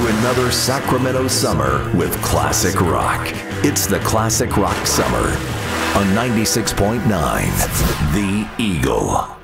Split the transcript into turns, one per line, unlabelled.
to another Sacramento summer with classic rock. It's the Classic Rock Summer on 96.9 The Eagle.